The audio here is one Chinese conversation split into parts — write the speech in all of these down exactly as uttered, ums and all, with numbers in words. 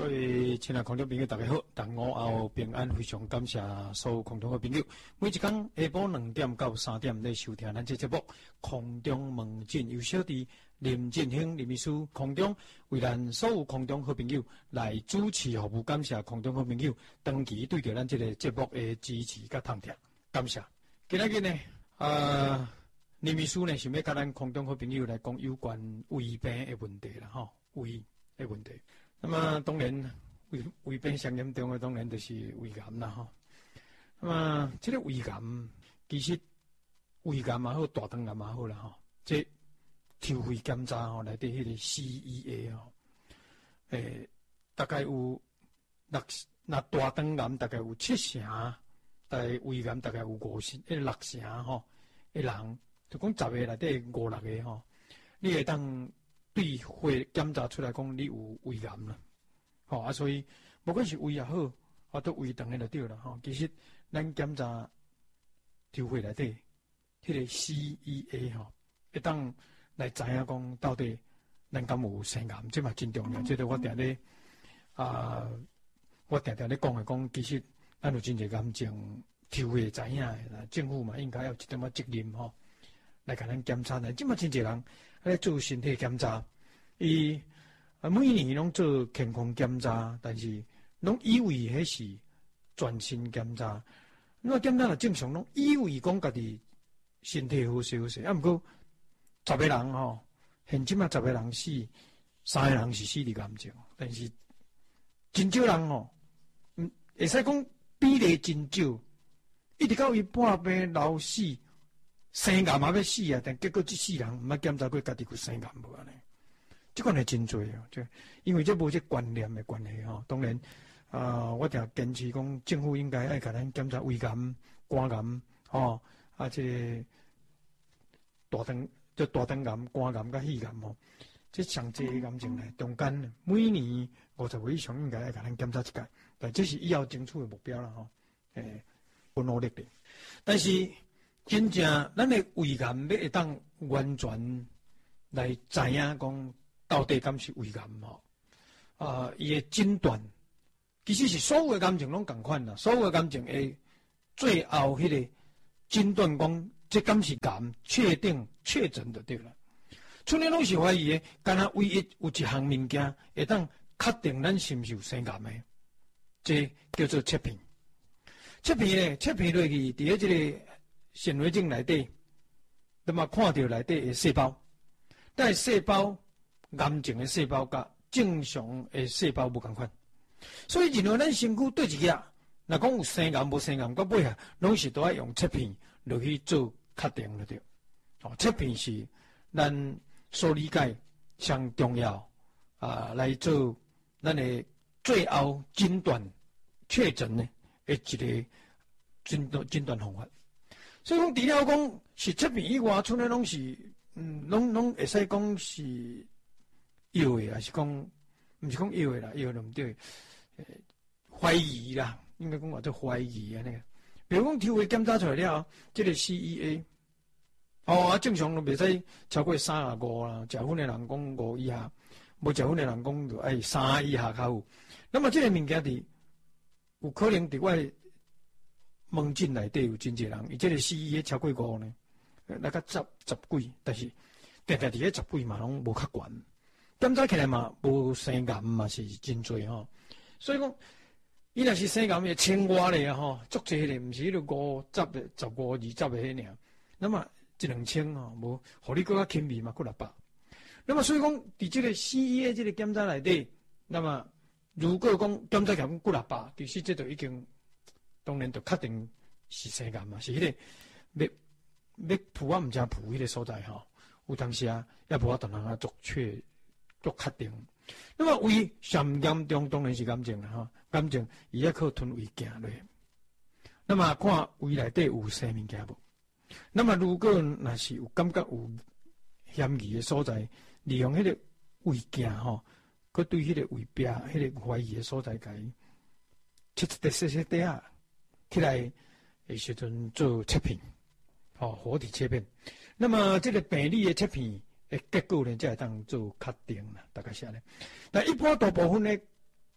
各位亲爱的空中朋友，大家好！同午后平安，非常感谢所有空中的朋友。每一天下晡两点到三点来收听咱这节目《空中门诊》，由小弟林振兴林秘书空中为咱所有空中好朋友来主持服务，感谢空中好朋友长期对着咱这个节目的支持甲通听，感谢。今仔日呢，呃，林秘书呢想要甲咱空中好朋友来讲有关胃病的问题啦，吼，胃的问题。那么当然，胃胃病上严重的当然就是胃癌啦，吼。那么这个胃癌其实胃癌嘛好，大肠癌嘛好啦，吼。这抽血检查吼，内底迄个 C E A 吼，诶，大概有六，那大肠癌大概有七成，但胃癌大概有五成，迄六成吼，诶人就讲十个内底五六个吼，你会当对血检查出来讲你有胃癌啦，吼啊，所以不管是胃也好，啊都胃肠的就对了吼。其实咱检查抽血内底迄个 C E A 吼，会当来知影讲到底咱敢有腺癌，这嘛真重要。这个我定咧啊，我定定咧讲的讲，其实咱有真侪癌症抽血知影的，政府嘛应该有一点仔责任吼，来甲咱检查来。即嘛真侪人来做身体检查，伊啊每年拢做健康检查，但是拢以为迄是全身检查。那检查了正常，拢以为讲家己身体好势好势，啊，毋过十个人吼，现即嘛十个人死，三个人是死伫癌症，但是真少人吼，嗯，会使讲比例真少，一直到伊半病老死，生癌嘛要死啊，但结果即世人毋捌检查过家己有生癌无安尼，即款系真多哦，就因为这无这观念的关系吼，当然。啊、呃，我定坚持讲，政府应该爱甲咱检查胃癌、肝癌，吼、哦，啊，这个大肠、即大肠癌、肝癌甲肺癌吼，这上济癌症咧，中间每年五十岁以上应该爱甲咱检查一届，但这是以后争取的目标啦，吼，诶，不努力的。但是真正咱的胃癌要会当完全来知影讲，到底敢是胃癌吼，啊，伊的诊断。其实是所有的癌症拢共款啦，所有的癌症诶，最后迄个诊断讲，这敢是癌，确定确诊就对了。剩下拢是怀疑的，干那唯一有一项物件会当确定咱是毋是有生癌的，这叫做切片。切片咧，切片落去，伫咧这个显微镜内底，那么看到内底的细胞，但细胞癌症的细胞甲正常的细胞无共款。所以，认为咱身躯对一个，若讲有生癌无生癌，到尾啊，拢是都要用切片落去做确定了对。哦，切片是咱所理解上重要啊，来做咱的最后诊断确诊呢的一个诊断诊断方法。所以讲，除了讲是切片以外，剩下拢是嗯，拢拢会使讲是药的，还是讲毋是讲药的啦，药就毋对。呃，怀疑啦，应该讲话做怀疑啊那个。比如讲抽血检查出来了，这个 C E A， 哦啊，正常都袂使超过三十五啦，食薰的人讲五以下，无食薰的人讲就爱三以下较有。那么这个物件伫有可能伫我门诊内底有真侪人，伊这个 C E A 超过五呢，那个十十几，但是定定伫咧十几嘛拢无较悬，检查起来嘛无生癌嘛是真多吼。所以讲，伊若是生癌的千外咧吼，足济咧，毋是迄个五十的、十五、二十的迄尔。那么一两千吼，无，互你搁较轻微嘛，搁六百。那么所以讲，伫即个 C E A 即个检查内底，那么如果讲检查起来讲搁六百，其实这就已经当然就确定是生癌嘛，是迄个要要扑啊，毋正扑迄个所在吼。有当时啊，也无法度通啊做确做确定。那么胃上严重当然是癌症啦，哈，癌症伊也靠吞胃镜落。那么看胃内底有生物件无？那么如果若是有感觉有嫌疑的所在，利用迄个胃镜吼，佮对迄个胃壁、迄个怀疑的所在，甲伊切切细细块啊，起来的时阵做切片，吼，活体切片。那么这个病理的切片。诶，结果呢，才会当做确定啦，大概是安尼。但一般大部分的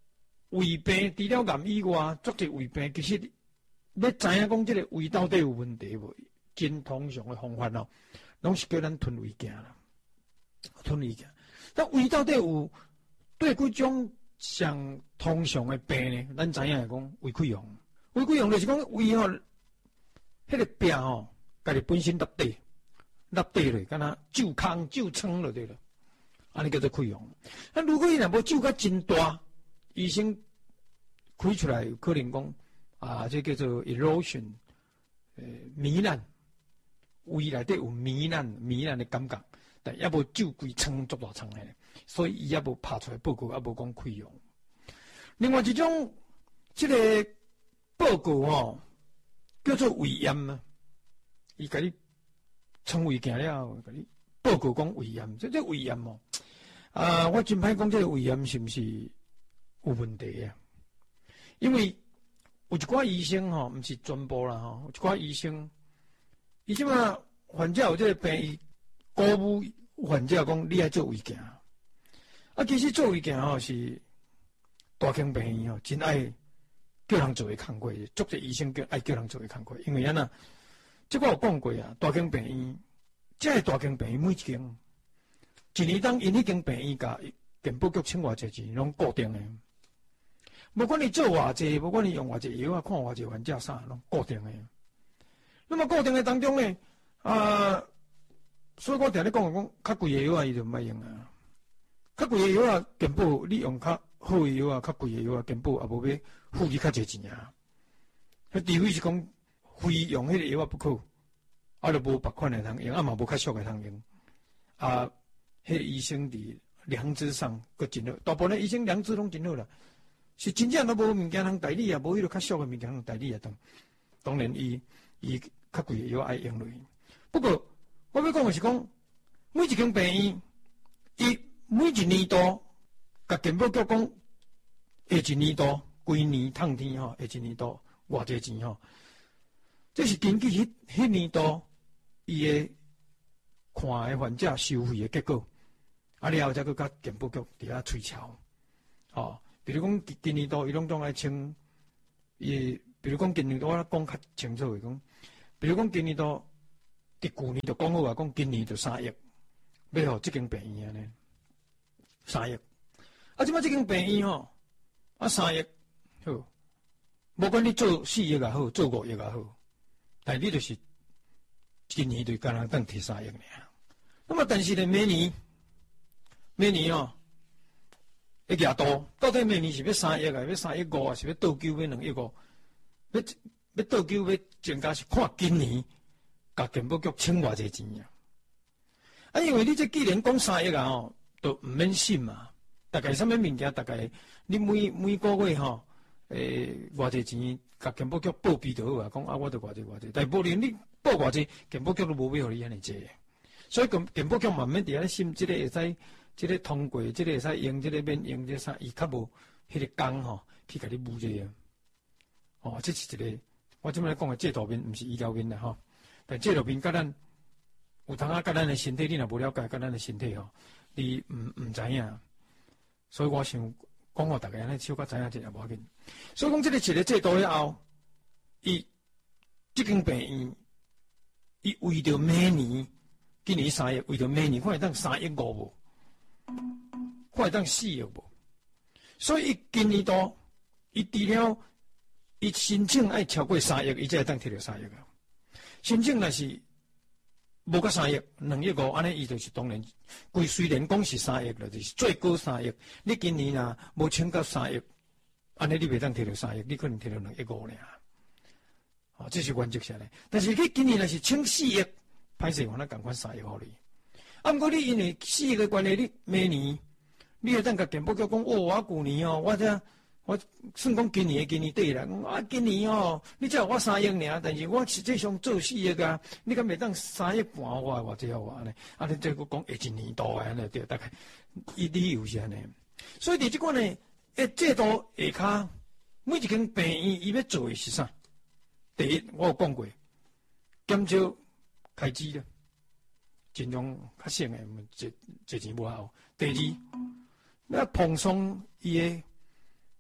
胃病除了癌以外，足侪胃病其实要知影讲，即个胃到底有问题无？真通常的方法哦，拢是叫咱吞胃镜啦，吞胃镜。但胃到底有对几种上通常的病呢？咱知影讲胃溃疡，胃溃疡就是讲胃吼，迄个病吼，家己本身落地，落地咧，敢若皱空、皱疮落对了，安尼叫做溃疡。那如果伊若无皱甲真大，医生开出来有可能讲啊，这叫做 erosion， 呃，糜烂。胃内底有糜烂、糜烂的感觉，但也无皱规疮足大疮的，所以伊也无拍出来报告，也无讲溃疡。另外一种，即、这个报告吼、哦、叫做胃炎啊，伊甲你称胃镜了，甲你报告讲胃炎，这这胃炎哦，啊，我真歹讲这个胃炎是毋是有问题啊？因为有一寡医生吼、哦，毋是全部啦吼，有一寡医生。伊即马患者有这个病，伊鼓舞患者讲你爱做胃镜。啊，其实做胃镜吼是大型病院吼，真爱叫人做的工作，足侪医生叫爱叫人做的工作。因为安那，即我有讲过啊，大型病院，即个大型病院每一间，一年当因迄间病院甲健保局请偌济钱，拢固定的。无管你做偌济，无管你用偌济药啊，看偌济患者啥，拢固定的。那么固定的当中呢，啊，所以我定咧讲讲，较贵的药啊，伊就唔爱用啊。较贵的药啊，健保你用较好的药啊，较贵的药啊，健保也无要付你较济钱啊。迄除非是讲非用迄个药啊不可，啊，就无别款的通用，啊嘛无较俗的通用。啊，迄个医生伫良知上佫真好，大部分的医生良知拢真好啦。是真正都无物件通代理啊，无迄个较俗的物件通代理啊，当当然伊。伊较贵的药爱用落去，不过我要讲的是讲，每一间病院，伊每一年度，甲健保局讲，下一年度规年趁天吼，下一年度偌济钱吼，这是根据迄迄年度伊的看的患者收费的结果，啊了后再去甲健保局伫遐推敲，哦，比如讲今年度伊拢总爱请伊。比如讲，今年度我讲较清楚的讲，比如讲今年度，伫旧年就讲好啊，讲今年就三亿，要互即间病院呢，三亿。啊，即摆即间病院吼，啊三亿好，无管你做四亿也好，做五亿也好，但你就是今年就干若当摕三亿尔。那么，但是呢，每年每年哦，会额度到底每年是要三亿啊，要三亿五啊，是要倒九要两亿五？要要倒救要增加是看今年，甲健保局请偌济钱呀？啊，因为你这既然讲三亿啊吼，都毋免信嘛。大概啥物物件，大概你每每个月吼，诶偌济钱，甲健保局报备就好啊。讲啊，我得偌济偌济，但无论你报偌济，健保局都无要互你安尼坐。所以健健保局慢慢伫遐信，即个会使，即个通过，即个会使用，即个免用，即啥，伊较无迄个工吼，去甲你补这个。哦，这是一个，我即摆讲的制度面，毋是医疗面啦吼。但制度面甲咱有当啊，甲咱的身体，你若无了解，甲咱的身体吼，你毋毋知影。所以我想讲互大家安尼，小可知影这也无要紧。所以讲，这个一个制度了后，伊即间病院，伊为着每年，今年三亿，为着每年看会当三亿五无，看会当四亿无。所以伊今年度，伊除了伊申请爱超过三亿，伊才会当摕到三亿啊。申请若是无到三亿，两亿五，安尼伊就是当然，规虽然讲是三亿了，就是最高三亿。你今年啊无请到三亿，安尼你袂当摕到三亿，你可能摕到两亿五尔。哦，这是原则下来。但是你今年若是请四亿，歹势我咱共款三亿互你。啊，毋过你因为四亿的关系，你每年你会当甲健保局讲，哦，我旧年哦，我这。我算讲今年今年底啦，啊，今年哦，你只有我三亿尔，但是我实际上做四亿啊，你敢袂当三亿半我或者我呢？啊，你再个讲下一年度诶，安尼对，大概伊理由是安尼。所以伫即款呢，诶，制度下骹，每一间病院伊要做诶是啥？第一，我有讲过，减少开支啦，尽量较省诶，借借钱无效。第二，要放松伊诶。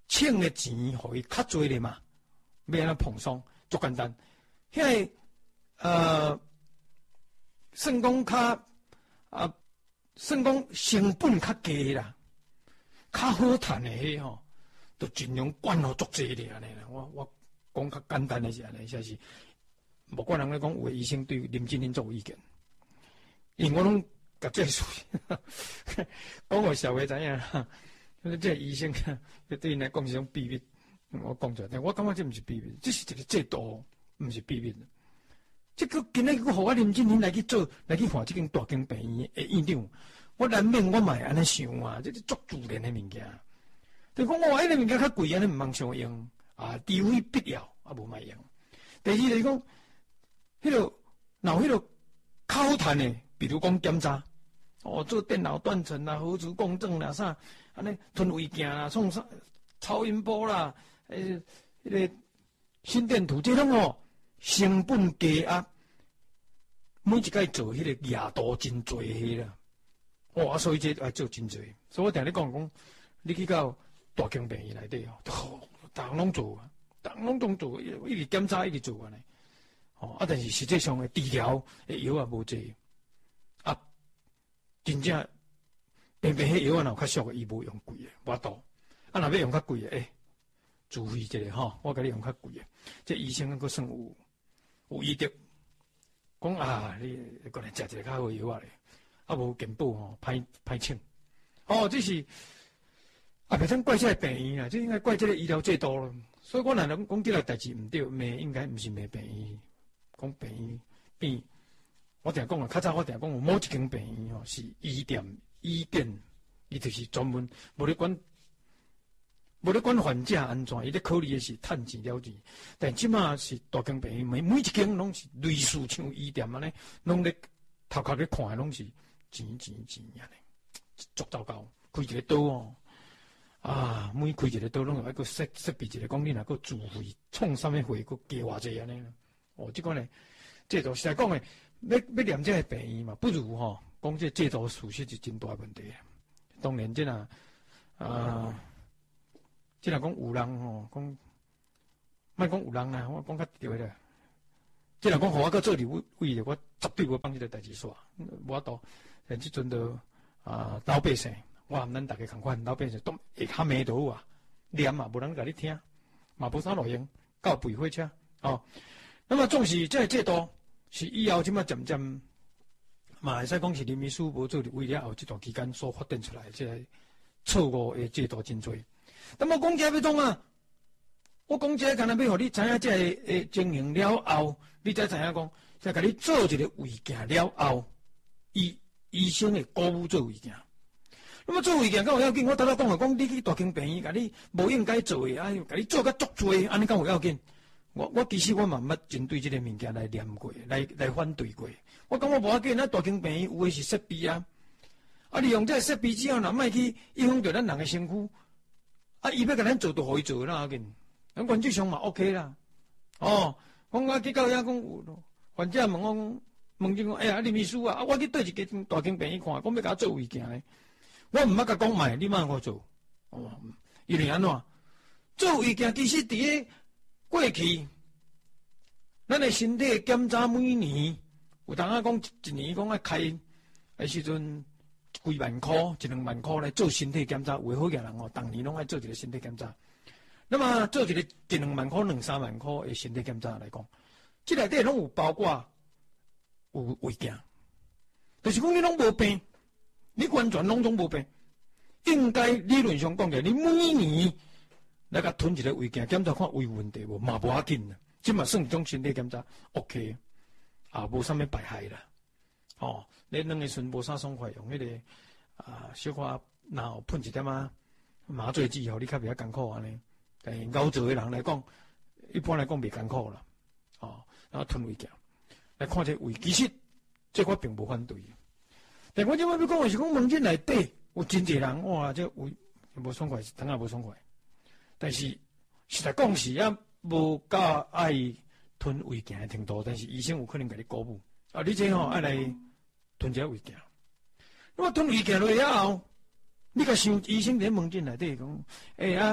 请的钱互伊较侪咧嘛，要安怎碰爽，足简单。迄个呃，算讲较啊，算讲成本较低啦，较好赚的迄吼，就尽量管好足济咧安尼啦。我我讲较简单的是安尼，就是无管人咧讲，有个医生对林志玲做有意见，因为我拢甲这事讲互社会知影，即个医生对因来讲是种秘密。我讲出来，但我感觉这毋是秘密，这是一个制度，毋是秘密。这个今日个互我林志玲来去做，来去看这间大间病院的院长，我难免我嘛会安尼想啊，这是足自然的物件。就讲我迄个物件较贵，安尼毋通常用啊，除非必要啊，无卖用。第二就是讲，迄个若有迄个较好赚的，比如讲检查，哦，做电脑断层啦、核磁共振啦、啥，安尼吞胃镜啦、创啥超音波啦，诶，迄个心电图，这种哦。成本低压，每一届做迄个额度真侪迄啦，哇！所以这爱做真侪，所以我定咧讲讲，你去到大间病院内底哦，逐项拢做啊，逐项拢总做，一直检查一直做安尼，哦啊，但是实际上的治疗的药也无济，啊，真正偏偏迄药啊，若较俗的，伊无用贵的，无度，啊，若要用较贵的，诶、欸，自费一个吼，我甲你用较贵的，这医生佫算有。有医德，讲啊，你过来食一个较好药啊咧，啊无健保吼，歹歹请。哦，这是啊，袂通怪这个病院啊，这应该怪这个医疗制度咯。所以我若能讲这个代志毋对，骂应该毋是骂病院，讲病院变。我定讲啊，较早我定讲有某一间病院吼是医店、医店，伊就是专门无咧管。无咧管患者安怎，伊咧考虑的是趁钱了钱。但即马是大间病院，每每一间拢是类似像医店安尼，拢咧头壳咧看，拢是钱钱钱安尼，足糟糕。开一个刀哦，啊，每开一个刀拢有一个设设备一个讲你若个自费创啥物费，佫加偌济安尼。哦，即个呢，制度实在讲诶，要要念这个病院嘛，不如吼讲这制度属实是真大问题。当然，即若啊。即若讲有人吼，讲莫讲有人啦，我讲较对啦。即若讲互我搁做立委的，我绝对无帮即个代志煞，无法度。但即阵着啊，老百姓，我含咱大家共款，老百姓都会较迷倒啊，念嘛无人甲你听，嘛无啥路用，到背火车哦。那么总是这个制度是以后即马渐渐嘛会使讲是林秘书无做立委了后，即段期间所发展出来即个错误的制度真多。那么讲这要创啊？我讲这干那要互你知影这个诶经营了后，你才知影讲，才甲你做一个胃镜了后，医医生的鼓舞做胃镜。那么做胃镜敢有要紧？我头头讲诶，讲你去大间病院，甲你无应该做诶，啊，甲你做甲足多，安尼敢有要紧？我我其实我嘛毋捌针对这个物件来念过，来来反对过。我讲我无要紧，咱大间病院有诶是设备啊，啊，利用这个设备之后，若莫去影响到咱人诶身躯。啊！伊要甲咱做，就互伊做啦，要紧。咱原则上嘛 OK 啦。哦，讲我去到遐讲，患者问我，问就讲，哎呀，林秘书啊，啊，我去对一间大间病院看，讲要甲我做胃镜咧。我毋捌甲讲卖，你莫我做。哦，因为安怎？做胃镜其实伫个过去，咱诶身体检查每年有当啊讲一年讲爱开诶时阵。几万块、一两万块来做身体检查，为好嘅人哦，当年拢爱做一个身体检查。那么做一个一两万块、两三万块嘅身体检查来讲，这内底拢有包括有胃镜，就是讲你拢无病，你完全拢总无病，应该理论上讲嘅，你每年来甲吞一个胃镜检查看胃有问题无，嘛无要紧啦。即嘛算一种身体检查 ，OK， 啊，无啥物败害啦，哦。你两个孙无啥爽快，用迄、那个啊小可然后喷一点啊麻醉剂，互你较袂遐艰苦安尼。但是熬做诶人来讲，一般来讲袂艰苦啦。哦，然后吞胃镜来看这胃，其实这我并无反对。但我即摆要讲诶是讲门诊内底有真侪人哇，这胃无爽快，当然无爽快。但是实在讲是啊，无够爱吞胃镜诶程度，但是医生有可能甲你鼓舞啊，你这吼爱来。吞一下胃镜，那么吞胃镜落了后，你甲想医生伫门诊内底讲，哎啊，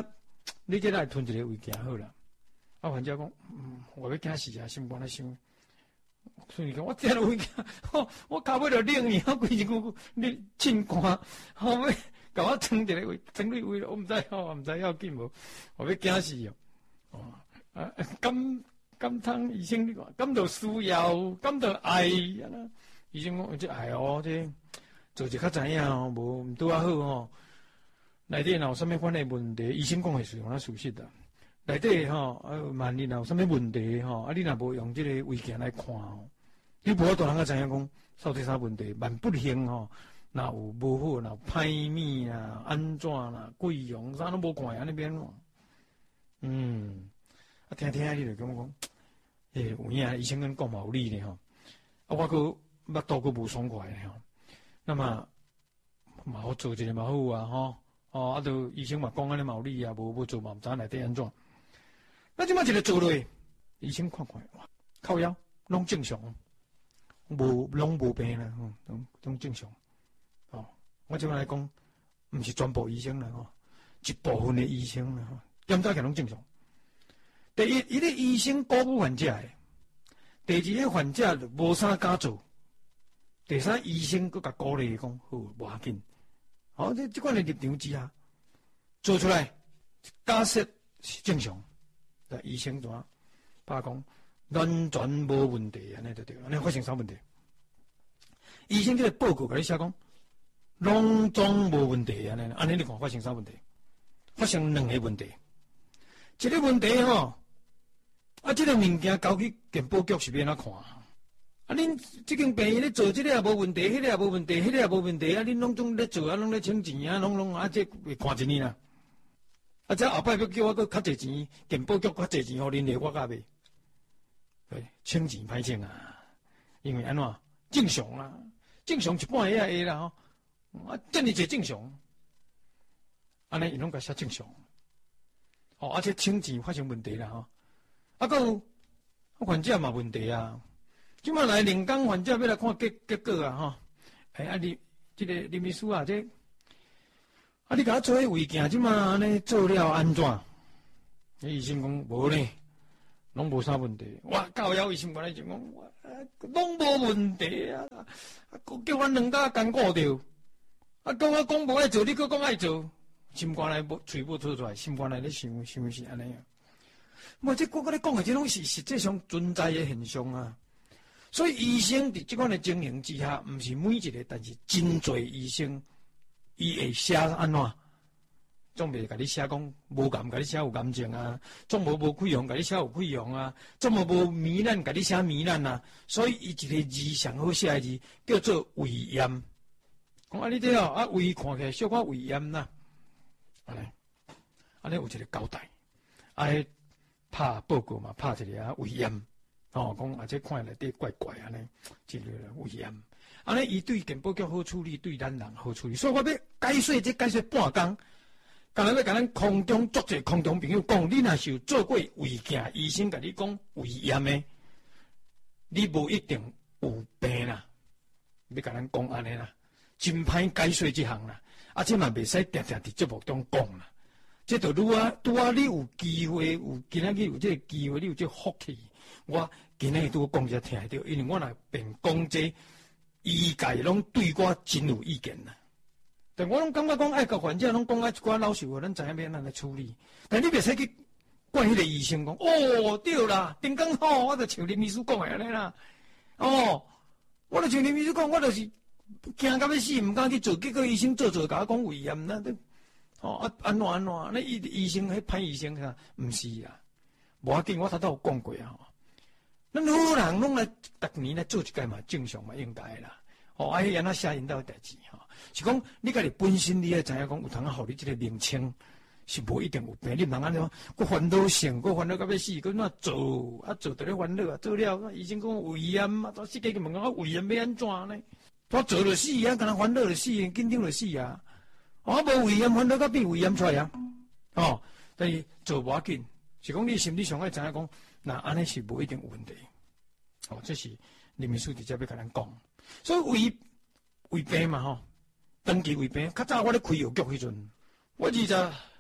你这来吞一个胃镜好啦。啊，患者讲，嗯，我要惊死啊，心肝咧想。所以讲，我听了胃镜，我我脚尾就冷去，我规身躯你震寒，后尾甲我装一个胃，装你胃，我毋知吼，毋知要紧无，我要惊死哦。哦，啊，敢敢通医生你讲，敢着需要，敢着爱安那？医生讲，这爱哦，这做者较知影哦，无毋拄啊好哦。内底若有啥物款的问题，医生讲的是用咱事实的。内底吼，啊，万一若有啥物问题吼，啊，你若无用这个胃镜来看吼，你无法度通个知影讲，到底啥问题？万不幸吼，若有无好，若有歹物啊，安怎啦，贵用啥拢无看安尼变咯。嗯，啊，听听你就感觉讲，诶，有影医生跟讲嘛有理咧吼，啊，我个腹肚个无爽快咧吼，那么嘛好做一个嘛好啊吼。哦，啊，都医生嘛讲安尼嘛有理啊，无无做嘛毋知内底安怎。那即摆一个做落，医生看看，哇，靠腰拢正常，无拢无病啦，吼，拢拢正常。哦，我即摆来讲，毋是全部医生啦，吼，一部分的医生啦，吼，检查起拢正常。第一，伊个医生鼓舞患者的；第二，个患者无啥敢做；第三，医生佫甲鼓励讲好，无要紧。好，这这款的立场之下，做出来假设是正常，那医生怎啊？怕讲完全无问题，安尼就对，安尼发生啥问题？医生这个报告甲你写讲，拢总无问题，安尼，安尼你看发生啥问题？发生两个问题，一个问题吼，啊，这个物件交去健保局是要安怎看？啊！恁即间病院咧做，即个也无问题，迄个也无问题，迄个也无问题啊！恁拢总咧做啊，拢咧请钱啊，拢拢啊，这会看一年啦。啊，这后摆要叫我搁较济钱，健保局较济钱，互恁咧我甲袂。对，请钱歹请啊，因为安怎正常啊，正常一半下也会啦吼。啊，真哩侪正常，安尼伊拢甲写正常。哦，而且请钱发生问题啦吼。啊，搁有患者嘛问题啊。即摆来人工患者要来看结结果啊，吼！哎啊，你即、这个林秘书啊，这啊，你甲我做迄胃镜，即摆安尼做了安怎？迄医生讲无呢，拢无啥问题。我到了医生过来就讲，拢无问题啊！啊，叫阮两家艰苦着，啊，讲我讲无爱做，你佫讲爱做，心肝内无嘴无吐出来，心肝内咧想想是安尼啊。我这我甲你讲的，这拢是实际上存在的现象啊。所以医生伫即款的经营之下，毋是每一个，但是真侪医生，伊会写安怎，总袂甲你写讲无癌，甲你写有癌症啊；总无无溃疡，甲你写有溃疡啊；总无无糜烂，甲你写糜烂啊。所以伊一个字上好写的字叫做胃炎。讲啊，你这哦，啊胃看起来小可胃炎啦，安尼，安尼有一个交代，啊，拍报告嘛，拍一个啊胃炎。哦，讲啊，这看内底怪怪安尼，一个胃炎，安尼伊对健保局好处理，对咱人好处理。所以我要解说这解说半工，刚才要甲咱空中作者空中朋友讲，你若是有做过胃镜，医生甲你讲胃炎的，你无一定有病啦。要甲咱讲安尼啦，真歹解说这项啦，啊，这嘛袂使定定伫节目中讲啦。这就拄啊拄啊，你有机会有今仔日有这个机会，你有这个福气。我今日拄讲者听着，因为我若便讲这医界拢对我真有意见啦。但我拢感觉讲，爱甲患者拢讲啊一寡老实话，咱知影要安怎来处理。但你袂使去怪迄个医生讲，哦对啦，顶刚好，我就像林秘书讲的安尼啦。哦，我就像林秘书讲，我就是惊到要死，毋敢去做，结果医生做做甲我讲胃炎啦。哦啊安怎安怎？那医医生迄歹医生啊，毋是啦，无要紧，我头拄有讲过啊。咱好人拢来逐年来做一届嘛，正常嘛，应该啦。哦，啊，迄安那写引导代志吼，是讲你家己本身你也知影讲，有通啊，互你即个名称是无一定有病，你毋通安尼讲，佫烦恼性，佫烦恼到要死，佫怎做啊？做着咧烦恼啊，做了医生讲胃炎啊，到世界去问我胃炎要安怎呢？我做着死啊，敢若烦恼着死，紧张着死啊！哦，无胃炎烦恼到变胃炎出来啊！哦，但是做无要紧，是讲你心理上爱知影讲。那安尼是无一定有问题，哦，这是林秘书直接要甲咱讲。所以胃胃病嘛吼，长期胃病，较早我咧开药局迄阵，我二十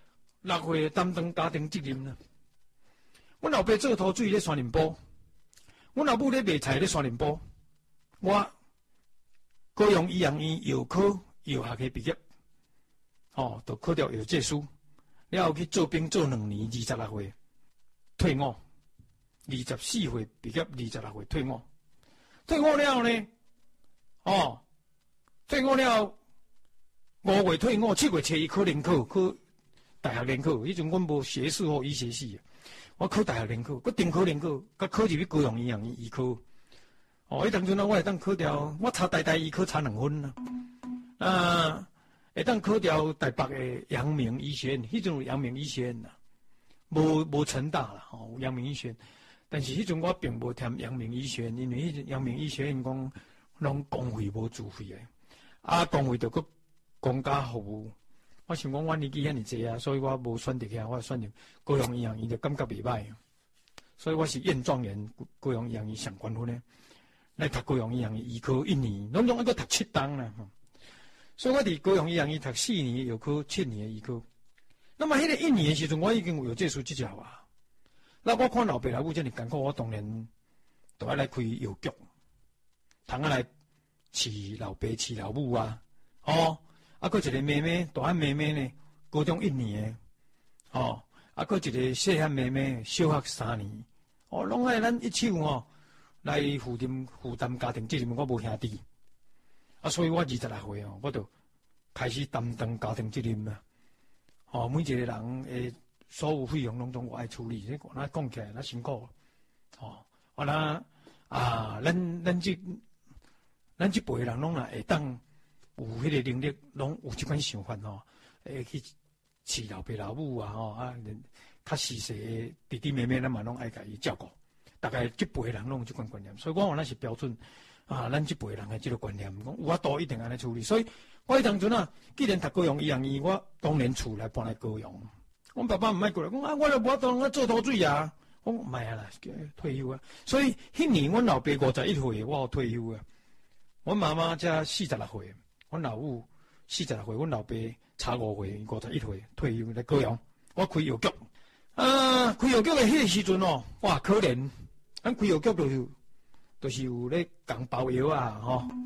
六岁担当家庭责任啦。阮老爸做土水咧山林埔，阮老母咧卖菜咧山林埔。我高雄医学院药科药学系毕业，哦，就考到药剂师，了后去做兵做两年，二十六岁退伍，二十四岁毕业，二十六岁退伍。退伍了后呢，哦，退伍了后五月退伍，七月初一考联考，考大学联考。迄阵阮无学士或医学系，我考大学联考，佮重考联考，佮考入去高雄医学院医科。哦，迄当阵啊，我会当考掉，我差台大医科差两分啦。啊，会当考掉台北的阳明医学院，迄阵有阳明医学院啦，无无成大啦，吼、哦，有阳明医学院。但是迄阵我并无填阳明医学院，因为迄阵阳明医学院讲拢公费无自费的，啊，公费就佮公家服务。我想讲我年纪遐尼济啊，所以我无选择遐，我选择高雄医学院就感觉袂歹，所以我是验状元高雄医学院上关分的。来读高雄医学院医科一年，拢总一个读七档啦，所以我伫高雄医学院读四年，又考七年的医科。那么迄个一年的时阵，我已经有这书执照啊。那我看老爸老母这么艰苦，我当然都要来开药局，通啊来饲老爸饲老母啊。哦，啊，佮一个妹妹，大汉妹妹呢，高中一年的，哦，啊，佮一个细汉妹妹，小学三年，哦，拢爱咱一手哦。来负担负担家庭责任，我无兄弟，啊，所以我二十六岁哦，我就开始担当家庭责任啦。哦，每一个人诶，所有费用拢总我爱处理，这那讲起来那辛苦。哦，我那啊，咱咱这咱这辈人拢若会当有迄个能力，拢有这款想法哦，诶去饲老爸老母啊，吼啊，较细细的弟弟妹妹，咱嘛拢爱家己照顾。大概这辈人拢有这款观念，所以我话那是标准啊，咱这辈人的这个观念，讲有法度一定安尼处理。所以我迄当阵啊，既然读高雄医学院，我当然厝来搬来高雄。我爸爸唔爱过来，讲啊，我来无法度，我做土水啊。我唔系啊啦，退休啊。所以迄年阮老爸五十一岁，我有退休啊。阮妈妈才四十六岁，阮老母四十六岁，阮老爸差五岁，五十一岁退休来高雄。我开药局啊，开药局的迄个时阵哦，哇，可怜。咱开药局就是，就是有咧讲包药啊，吼、哦。